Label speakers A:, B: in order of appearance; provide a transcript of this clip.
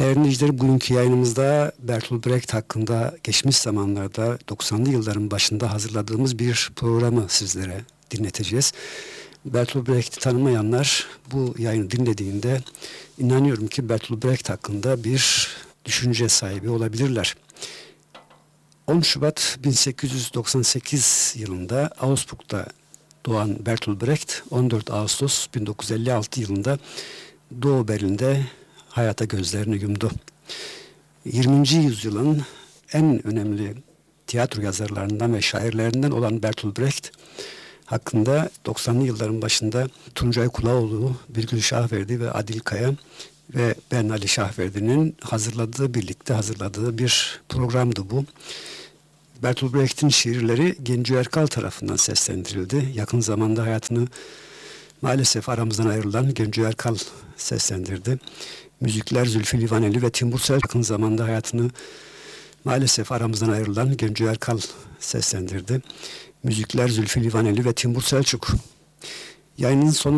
A: Değerli dinleyiciler, bugünkü yayınımızda Bertolt Brecht hakkında geçmiş zamanlarda 90'lı yılların başında hazırladığımız bir programı sizlere dinleteceğiz. Bertolt Brecht'i tanımayanlar bu yayını dinlediğinde inanıyorum ki Bertolt Brecht hakkında bir düşünce sahibi olabilirler. 10 Şubat 1898 yılında Augsburg'da doğan Bertolt Brecht, 14 Ağustos 1956 yılında Doğu Berlin'de hayata gözlerini yumdu. 20. yüzyılın en önemli tiyatro yazarlarından ve şairlerinden olan Bertolt Brecht hakkında 90'lı yılların başında Tuncay Kulaoğlu, Birgül Şahverdi ve Adil Kaya ve ben Ali Şahverdi'nin birlikte hazırladığı bir programdı bu. Bertolt Brecht'in şiirleri Genco Erkal tarafından seslendirildi. Yakın zamanda hayatını maalesef aramızdan ayrılan Genco Erkal seslendirdi. Müzikler Zülfü Livaneli ve Timur Selçuk. Yakın zamanda hayatını maalesef aramızdan ayrılan Genco Erkal seslendirdi. Müzikler Zülfü Livaneli ve Timur Selçuk. Yayının sonunda